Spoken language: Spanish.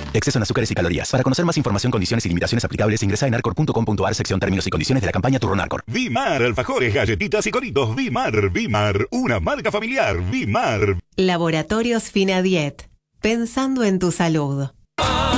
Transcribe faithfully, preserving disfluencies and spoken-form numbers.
Exceso en azúcares y calorías. Para conocer más información, condiciones y limitaciones aplicables, ingresa en arcor punto com punto ar, sección términos y condiciones de la campaña Turrón Arcor. Vimar, alfajores, galletitas y coritos. Vimar, Vimar, una marca familiar. Vimar. Laboratorios Finadiet. Pensando en tu salud.